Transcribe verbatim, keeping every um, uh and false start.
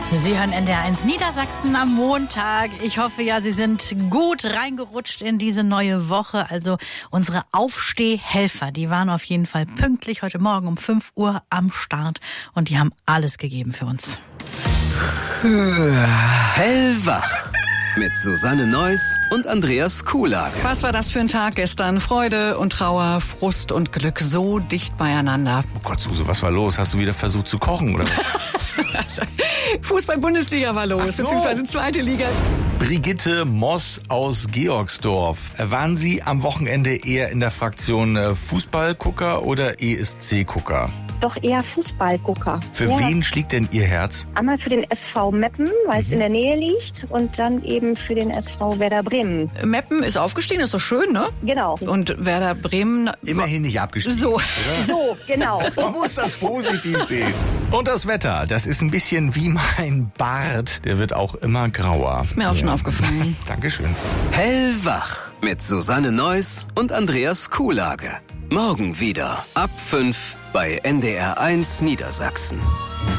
Sie hören N D R eins Niedersachsen am Montag. Ich hoffe ja, Sie sind gut reingerutscht in diese neue Woche. Also unsere Aufstehhelfer, die waren auf jeden Fall pünktlich heute Morgen um fünf Uhr am Start und die haben alles gegeben für uns. Hellwach mit Susanne Neuss und Andreas Kuhlage. Was war das für ein Tag gestern? Freude und Trauer, Frust und Glück so dicht beieinander. Oh Gott, Suse, was war los? Hast du wieder versucht zu kochen, oder was? Fußball-Bundesliga war los, Ach so. beziehungsweise zweite Liga. Brigitte Moss aus Georgsdorf. Waren Sie am Wochenende eher in der Fraktion äh, Fußballgucker oder E S C-Gucker? Doch eher Fußballgucker. Für ja. wen schlägt denn Ihr Herz? Einmal für den S V Meppen, weil es mhm. in der Nähe liegt, und dann eben für den S V Werder Bremen. Meppen ist aufgestiegen, ist doch schön, ne? Genau. Und Werder Bremen... Immerhin nicht abgestiegen. So. Oder? So, genau. Man muss das positiv sehen. Und das Wetter, das ist ein bisschen wie mein Bart. Der wird auch immer grauer. Ist mir auch ja. schon aufgefallen. Dankeschön. Hellwach mit Susanne Neuss und Andreas Kuhlage. Morgen wieder ab fünf bei N D R eins Niedersachsen.